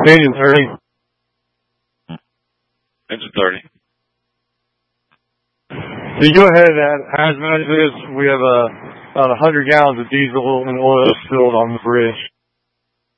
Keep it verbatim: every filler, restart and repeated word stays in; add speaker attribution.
Speaker 1: Engine thirty.
Speaker 2: Engine thirty.
Speaker 1: So you go ahead and as much as this, we have uh, about one hundred gallons of diesel and oil spilled on the bridge.